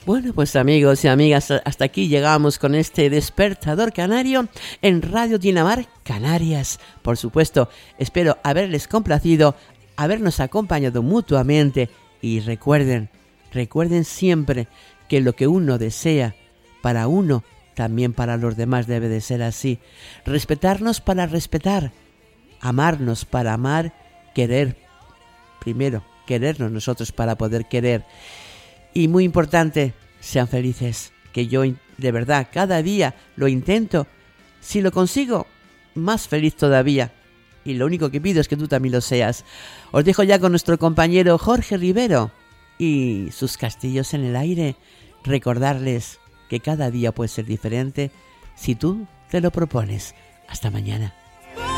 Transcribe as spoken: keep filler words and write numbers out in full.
Bueno, pues amigos y amigas, hasta aquí llegamos con este despertador canario en Radio Dinamar Canarias. Por supuesto, espero haberles complacido, habernos acompañado mutuamente y recuerden, recuerden siempre que lo que uno desea para uno, también para los demás debe de ser así. Respetarnos para respetar, amarnos para amar, querer primero, querernos nosotros para poder querer. Y muy importante, sean felices, que yo de verdad cada día lo intento. Si lo consigo, más feliz todavía. Y lo único que pido es que tú también lo seas. Os dejo ya con nuestro compañero Jorge Rivero y sus castillos en el aire. Recordarles que cada día puede ser diferente si tú te lo propones. Hasta mañana.